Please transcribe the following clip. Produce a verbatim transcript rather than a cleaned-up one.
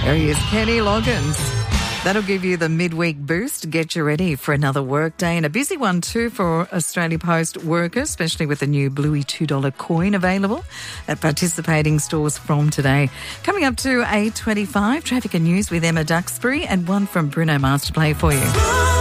There he is, Kenny Loggins. That'll give you the midweek boost. Get you ready for another work day, and a busy one too for Australia Post workers, especially with the new Bluey two dollar coin available at participating stores from today. Coming up to eight twenty-five, traffic and news with Emma Duxbury, and one from Bruno Mars to play for you.